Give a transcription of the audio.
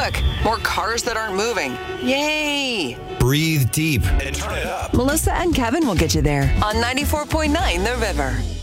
look, more cars that aren't moving. Yay! Breathe deep and turn it up. Melissa and Kevin will get you there on 94.9 The River.